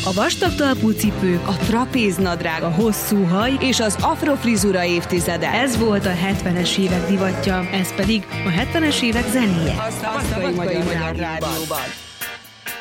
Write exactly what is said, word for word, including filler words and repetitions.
A vastag talpú cipők, a trapéznadrág, a hosszú haj és az afrofrizura évtizede. Ez volt a hetvenes évek divatja, ez pedig a hetvenes évek zenéje. A Szabadkai Magyar Rádióban.